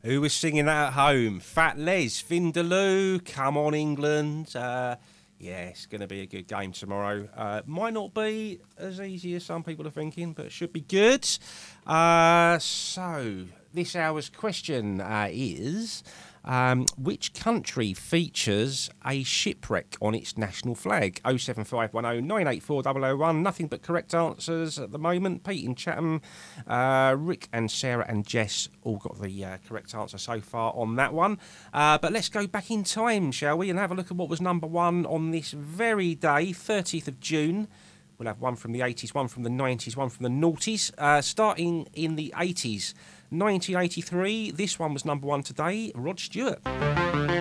Who was singing that at home? Fat Les, Vindaloo, Come On England. Yeah, it's going to be a good game tomorrow. Might not be as easy as some people are thinking, but it should be good. So, this hour's question is... which country features a shipwreck on its national flag? 07510 984 001. Nothing but correct answers at the moment. Pete in Chatham, Rick and Sarah and Jess all got the correct answer so far on that one. But let's go back in time, shall we, and have a look at what was number one on this very day, 30th of June. We'll have one from the 80s, one from the 90s, one from the noughties. Starting in the 80s, 1983, this one was number one today, Rod Stewart.